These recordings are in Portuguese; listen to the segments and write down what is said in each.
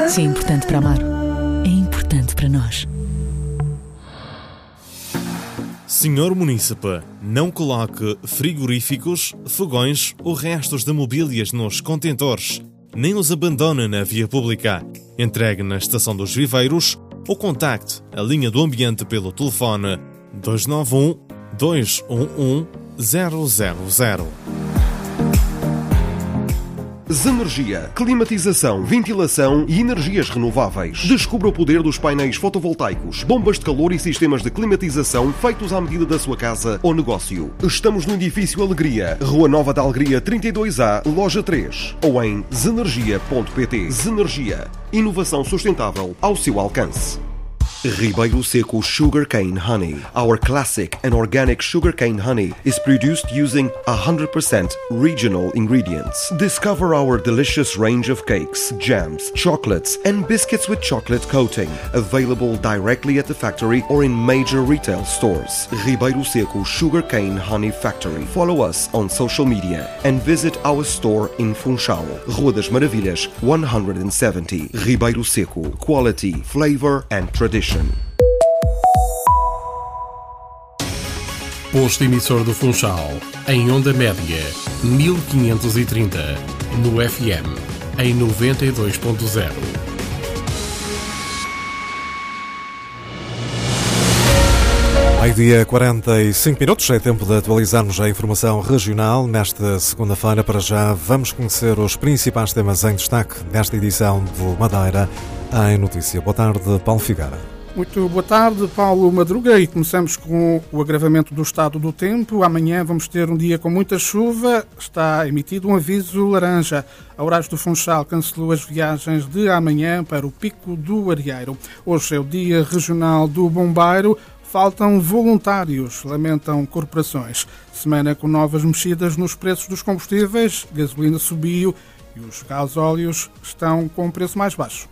Se é importante para Amaro, é importante para nós. Senhor Munícipe, não coloque frigoríficos, fogões ou restos de mobílias nos contentores, nem os abandone na via pública. Entregue na Estação dos Viveiros ou contacte a linha do ambiente pelo telefone 291 211 000. Zenergia, climatização, ventilação e energias renováveis. Descubra o poder dos painéis fotovoltaicos, bombas de calor e sistemas de climatização feitos à medida da sua casa ou negócio. Estamos no edifício Alegria, Rua Nova da Alegria 32A, Loja 3, ou em zenergia.pt. Zenergia, inovação sustentável ao seu alcance. Ribeiro Seco Sugarcane Honey. Our classic and organic sugarcane honey is produced using 100% regional ingredients. Discover our delicious range of cakes, jams, chocolates, and biscuits with chocolate coating. Available directly at the factory or in major retail stores. Ribeiro Seco Sugarcane Honey Factory. Follow us on social media and visit our store in Funchal, Rua das Maravilhas, 170. Ribeiro Seco. Quality, flavor and tradition. Posto emissor do Funchal, em onda média, 1530, no FM, em 92.0. Meio-dia 45 minutos, é tempo de atualizarmos a informação regional. Nesta segunda-feira, para já, vamos conhecer os principais temas em destaque nesta edição do Madeira em Notícia. Boa tarde, Paulo Figueira. Muito boa tarde, Paulo Madruga, e começamos com o agravamento do estado do tempo. Amanhã vamos ter um dia com muita chuva, está emitido um aviso laranja. A Horários do Funchal cancelou as viagens de amanhã para o Pico do Arieiro. Hoje é o Dia Regional do Bombeiro, faltam voluntários, lamentam corporações. Semana com novas mexidas nos preços dos combustíveis, gasolina subiu e os gasóleos estão com um preço mais baixo.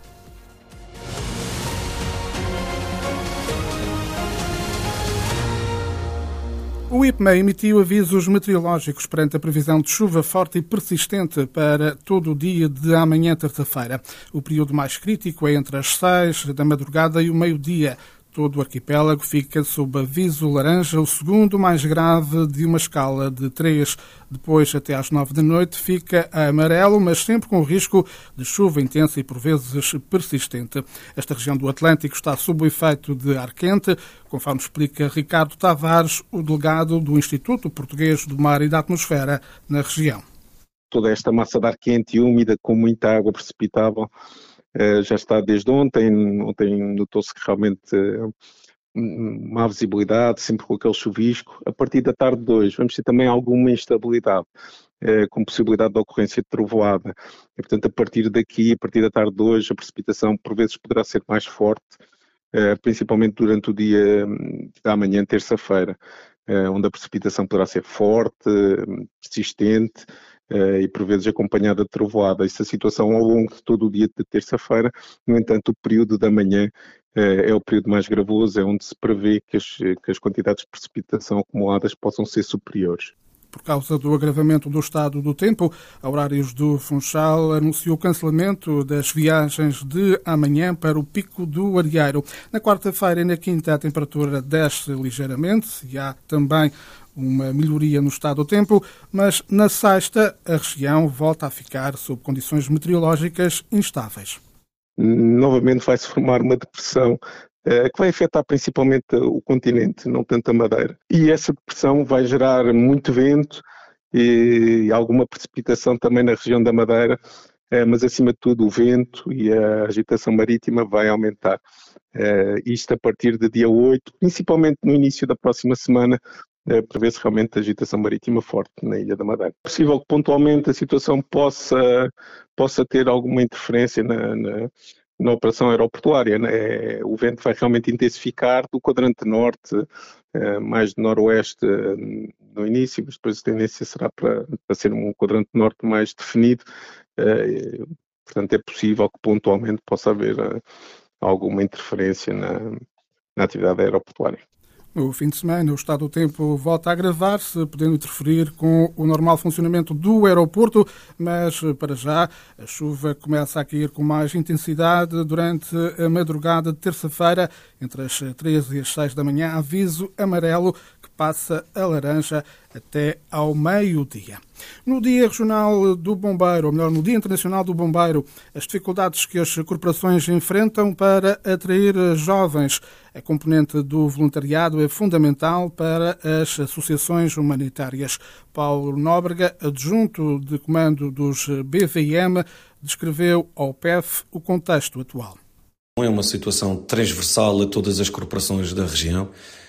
O IPMA emitiu avisos meteorológicos perante a previsão de chuva forte e persistente para todo o dia de amanhã, terça-feira. O período mais crítico é entre as 6 da madrugada e o meio-dia. Todo o arquipélago fica sob aviso laranja, o segundo mais grave de uma escala de 3. Depois, até às 9 da noite, fica a amarelo, mas sempre com o risco de chuva intensa e, por vezes, persistente. Esta região do Atlântico está sob o efeito de ar quente, conforme explica Ricardo Tavares, o delegado do Instituto Português do Mar e da Atmosfera na região. Toda esta massa de ar quente e úmida, com muita água precipitável, já está desde ontem. Ontem notou-se que realmente má visibilidade, sempre com aquele chuvisco. A partir da tarde de hoje vamos ter também alguma instabilidade, com possibilidade de ocorrência de trovoada. E, portanto, a partir daqui, a partir da tarde de hoje, a precipitação por vezes poderá ser mais forte, principalmente durante o dia da manhã, terça-feira, onde a precipitação poderá ser forte, persistente, e por vezes acompanhada de trovoada. Essa situação ao longo de todo o dia de terça-feira. No entanto, o período da manhã é o período mais gravoso, é onde se prevê que as quantidades de precipitação acumuladas possam ser superiores. Por causa do agravamento do estado do tempo, a Horários do Funchal anunciou o cancelamento das viagens de amanhã para o Pico do Arieiro. Na quarta-feira e na quinta a temperatura desce ligeiramente e há também uma melhoria no estado do tempo, mas na sexta a região volta a ficar sob condições meteorológicas instáveis. Novamente vai-se formar uma depressão que vai afetar principalmente o continente, não tanto a Madeira. E essa depressão vai gerar muito vento e alguma precipitação também na região da Madeira, mas acima de tudo o vento e a agitação marítima vai aumentar. Isto a partir de dia 8, principalmente no início da próxima semana, prevê-se realmente agitação marítima forte na Ilha da Madeira. É possível que pontualmente a situação possa ter alguma interferência na operação aeroportuária, né? O vento vai realmente intensificar do quadrante norte, mais de noroeste no início, mas depois a tendência será para ser um quadrante norte mais definido. Portanto, é possível que pontualmente possa haver alguma interferência na atividade aeroportuária. No fim de semana, o estado do tempo volta a agravar-se, podendo interferir com o normal funcionamento do aeroporto, mas, para já, a chuva começa a cair com mais intensidade durante a madrugada de terça-feira, entre as 13 e as 6 da manhã, aviso amarelo que passa a laranja até ao meio-dia. No Dia Regional do Bombeiro, ou melhor, no Dia Internacional do Bombeiro, as dificuldades que as corporações enfrentam para atrair jovens. A componente do voluntariado é fundamental para as associações humanitárias. Paulo Nóbrega, adjunto de comando dos BVM, descreveu ao PEF o contexto atual. É uma situação transversal a todas as corporações da região.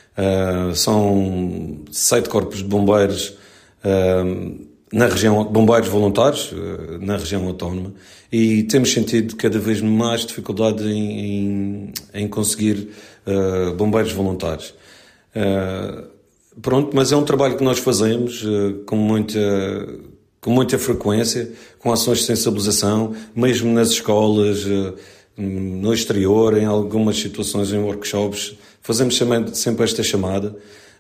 São 7 corpos de bombeiros na região, bombeiros voluntários na região autónoma, e temos sentido cada vez mais dificuldade em conseguir bombeiros voluntários. Mas é um trabalho que nós fazemos com muita frequência, com ações de sensibilização, mesmo nas escolas, no exterior, em algumas situações, em workshops, fazemos sempre esta chamada.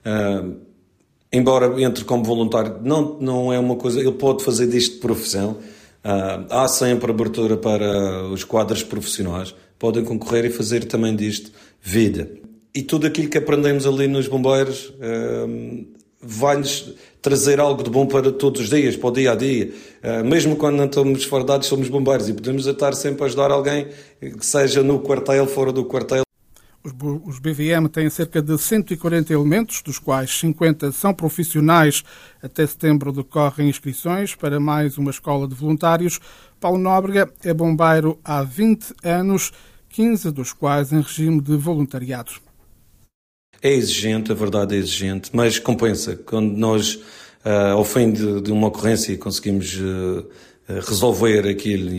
Embora entre como voluntário, não é uma coisa, ele pode fazer disto de profissão. Há sempre abertura para os quadros profissionais, podem concorrer e fazer também disto vida. E tudo aquilo que aprendemos ali nos bombeiros vai-nos trazer algo de bom para todos os dias, para o dia a dia. Mesmo quando não estamos fardados, somos bombeiros e podemos estar sempre a ajudar alguém, que seja no quartel, fora do quartel. Os BVM têm cerca de 140 elementos, dos quais 50 são profissionais. Até setembro decorrem inscrições para mais uma escola de voluntários. Paulo Nóbrega é bombeiro há 20 anos, 15 dos quais em regime de voluntariado. É exigente, a verdade é exigente, mas compensa. Quando nós, ao fim de uma ocorrência, conseguimos resolver aquilo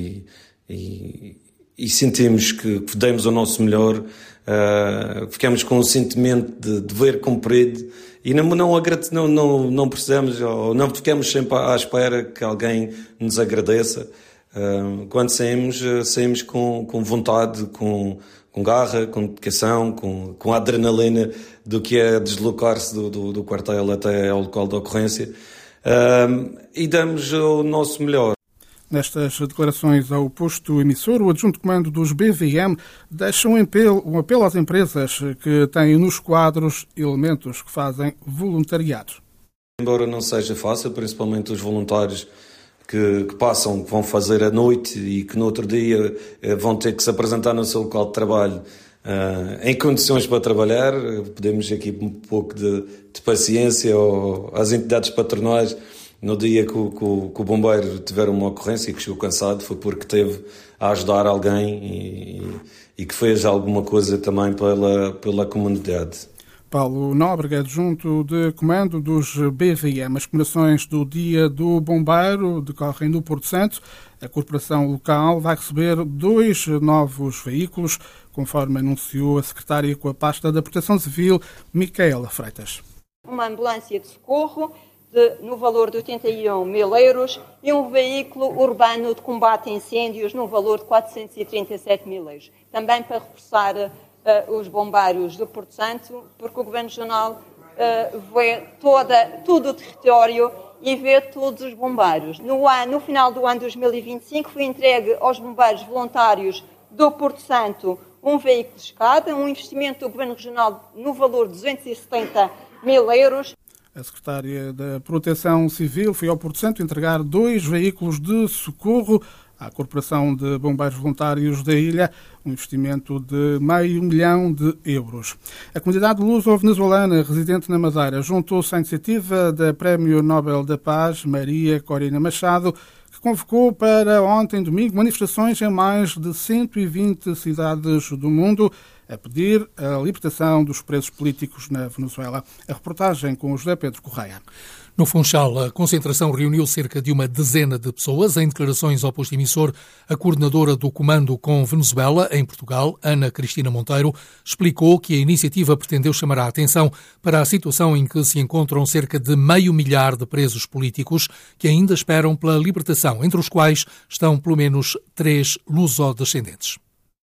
e sentimos que demos o nosso melhor, ficamos com um sentimento de dever cumprido e não precisamos, ou não ficamos sempre à espera que alguém nos agradeça. Quando saímos com vontade, com garra, com dedicação, com a adrenalina do que é deslocar-se do quartel até ao local da ocorrência, e damos o nosso melhor. Nestas declarações ao posto emissor, o adjunto de comando dos BVM deixa um apelo às empresas que têm nos quadros elementos que fazem voluntariado. Embora não seja fácil, principalmente os voluntários que vão fazer à noite e que no outro dia vão ter que se apresentar no seu local de trabalho em condições para trabalhar, pedimos aqui um pouco de paciência às entidades patronais. No dia que o bombeiro tiver uma ocorrência e que chegou cansado, foi porque teve a ajudar alguém e que fez alguma coisa também pela comunidade. Paulo Nóbrega, adjunto de comando dos BVM. As comemorações do Dia do Bombeiro decorrem no Porto Santo. A corporação local vai receber 2 novos veículos, conforme anunciou a secretária com a pasta da Proteção Civil, Micaela Freitas. Uma ambulância de socorro no valor de 81 mil euros e um veículo urbano de combate a incêndios no valor de 437 mil euros. Também para reforçar os bombeiros do Porto Santo, porque o Governo Regional vê todo o território e vê todos os bombeiros. No final do ano 2025 foi entregue aos bombeiros voluntários do Porto Santo um veículo de escada, um investimento do Governo Regional no valor de 270 mil euros. A secretária da Proteção Civil foi ao Porto Santo entregar 2 veículos de socorro à Corporação de Bombeiros Voluntários da ilha, um investimento de €500 mil. A comunidade luso-venezuelana residente na Madeira juntou-se à iniciativa da Prémio Nobel da Paz, Maria Corina Machado, que convocou para ontem, domingo, manifestações em mais de 120 cidades do mundo a pedir a libertação dos presos políticos na Venezuela. A reportagem com o José Pedro Correia. No Funchal, a concentração reuniu cerca de uma dezena de pessoas. Em declarações ao posto emissor, a coordenadora do Comando com Venezuela, em Portugal, Ana Cristina Monteiro, explicou que a iniciativa pretendeu chamar a atenção para a situação em que se encontram cerca de 500 mil de presos políticos que ainda esperam pela libertação, entre os quais estão pelo menos 3 lusodescendentes.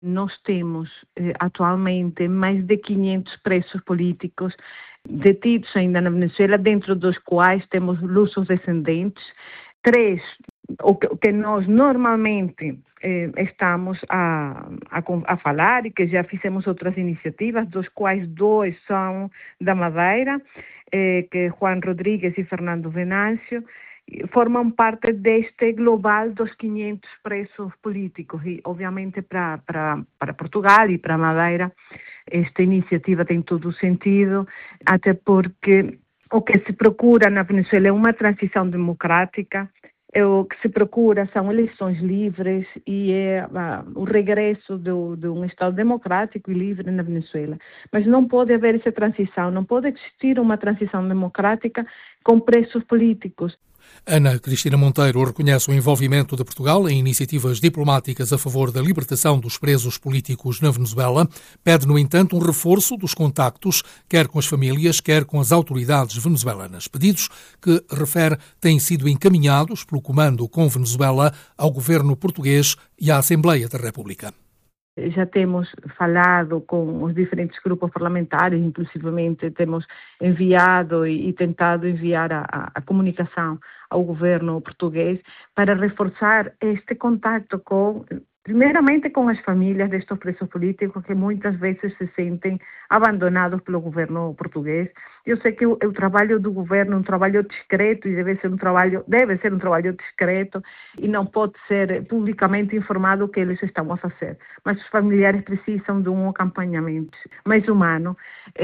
Nós temos atualmente mais de 500 presos políticos detidos ainda na Venezuela, dentro dos quais temos lusos descendentes. 3, o que nós normalmente estamos a falar e que já fizemos outras iniciativas, dos quais 2 são da Madeira, que Juan Rodríguez e Fernando Venâncio, formam parte deste global dos 500 presos políticos. E, obviamente, para Portugal e para Madeira, esta iniciativa tem todo o sentido, até porque o que se procura na Venezuela é uma transição democrática, o que se procura são eleições livres e o regresso de um Estado democrático e livre na Venezuela. Mas não pode haver essa transição, não pode existir uma transição democrática com presos políticos. Ana Cristina Monteiro reconhece o envolvimento de Portugal em iniciativas diplomáticas a favor da libertação dos presos políticos na Venezuela. Pede, no entanto, um reforço dos contactos, quer com as famílias, quer com as autoridades venezuelanas. Pedidos que, refere, têm sido encaminhados pelo Comando com Venezuela ao governo português e à Assembleia da República. Já temos falado com os diferentes grupos parlamentares, inclusivamente temos enviado e tentado enviar a comunicação ao governo português para reforçar este contacto primeiramente com as famílias destes presos políticos que muitas vezes se sentem abandonados pelo governo português. Eu sei que o trabalho do governo é um trabalho discreto e deve ser um trabalho discreto e não pode ser publicamente informado o que eles estão a fazer. Mas os familiares precisam de um acompanhamento mais humano.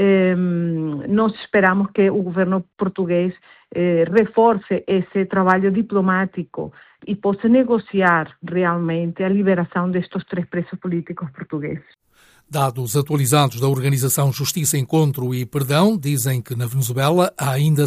Nós esperamos que o governo português reforce esse trabalho diplomático e possa negociar realmente a liberação destes 3 presos políticos portugueses. Dados atualizados da organização Justiça, Encontro e Perdão dizem que na Venezuela há ainda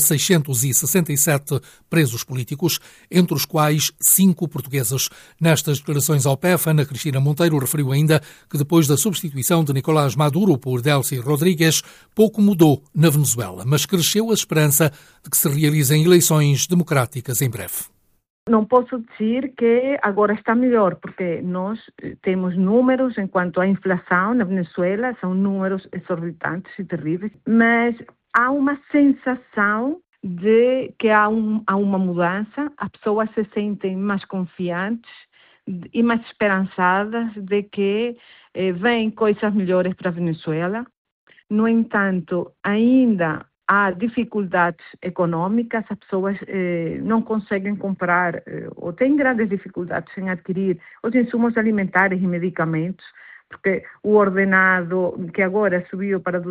667 presos políticos, entre os quais 5 portugueses. Nestas declarações ao PEF, Ana Cristina Monteiro referiu ainda que depois da substituição de Nicolás Maduro por Delcy Rodríguez, pouco mudou na Venezuela, mas cresceu a esperança de que se realizem eleições democráticas em breve. Não posso dizer que agora está melhor, porque nós temos números enquanto à inflação na Venezuela, são números exorbitantes e terríveis, mas há uma sensação de que há uma mudança, as pessoas se sentem mais confiantes e mais esperançadas de que vêm coisas melhores para a Venezuela. No entanto, ainda há dificuldades econômicas, as pessoas não conseguem comprar ou têm grandes dificuldades em adquirir os insumos alimentares e medicamentos, porque o ordenado, que agora subiu para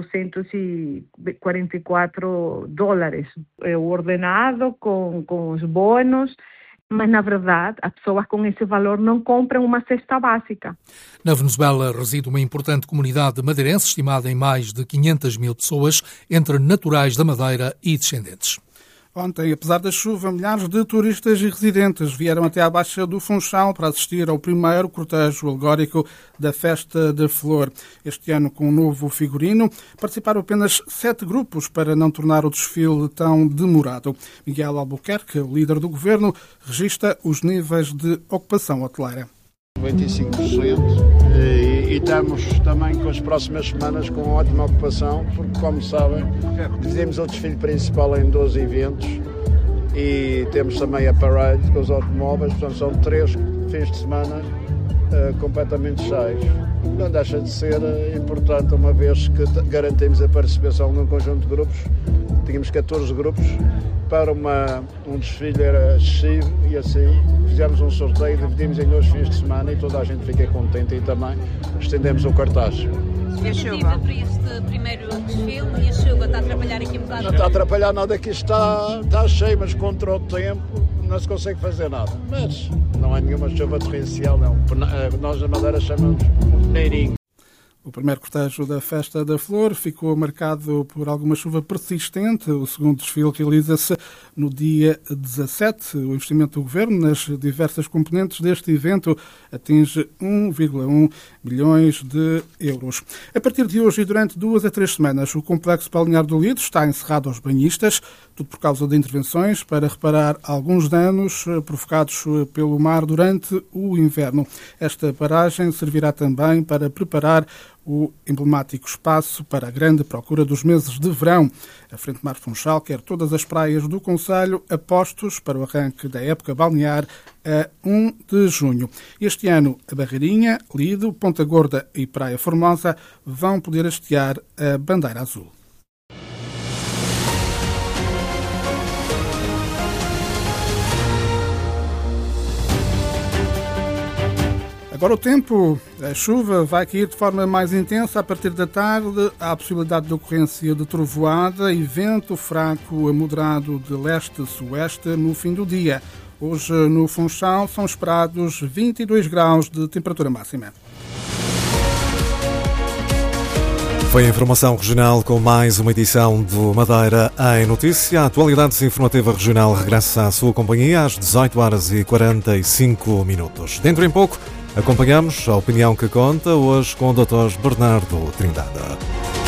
$244, o ordenado com os bônus, mas, na verdade, as pessoas com esse valor não compram uma cesta básica. Na Venezuela reside uma importante comunidade madeirense, estimada em mais de 500 mil pessoas, entre naturais da Madeira e descendentes. Ontem, apesar da chuva, milhares de turistas e residentes vieram até à Baixa do Funchal para assistir ao primeiro cortejo alegórico da Festa da Flor. Este ano, com um novo figurino, participaram apenas 7 grupos para não tornar o desfile tão demorado. Miguel Albuquerque, o líder do governo, registra os níveis de ocupação hoteleira. 25% e estamos também com as próximas semanas com ótima ocupação, porque, como sabem, fizemos o desfile principal em 12 eventos e temos também a parade com os automóveis, portanto são 3 fins de semana completamente cheios. Não deixa de ser importante, uma vez que garantimos a participação de um conjunto de grupos. Tínhamos 14 grupos para um desfile era acessível e assim fizemos um sorteio, dividimos em 2 fins de semana e toda a gente fica contente e também estendemos o cartaz. E a chuva para este primeiro desfile e a chuva está a atrapalhar aqui um bocado? Não está a atrapalhar nada, aqui está cheio, mas contra o tempo não se consegue fazer nada. Mas não há nenhuma chuva torrencial, não. Nós na Madeira chamamos neirinho. O primeiro cortejo da Festa da Flor ficou marcado por alguma chuva persistente. O segundo desfile realiza-se no dia 17. O investimento do Governo nas diversas componentes deste evento atinge 1,1 milhões de euros. A partir de hoje e durante 2 a 3 semanas, o Complexo Balneário do Lido está encerrado aos banhistas, tudo por causa de intervenções para reparar alguns danos provocados pelo mar durante o inverno. Esta paragem servirá também para preparar o emblemático espaço para a grande procura dos meses de verão. A Frente Mar Funchal quer todas as praias do concelho a postos para o arranque da época balnear a 1 de junho. Este ano, a Barreirinha, Lido, Ponta Gorda e Praia Formosa vão poder hastear a bandeira azul. Agora o tempo, a chuva vai cair de forma mais intensa a partir da tarde. Há a possibilidade de ocorrência de trovoada e vento fraco a moderado de leste-sueste no fim do dia. Hoje no Funchal são esperados 22 graus de temperatura máxima. Foi a informação regional com mais uma edição do Madeira em Notícia. A atualidade informativa regional regressa à sua companhia às 18h45. Dentro em pouco, acompanhamos a opinião que conta hoje com o Dr. Bernardo Trindade.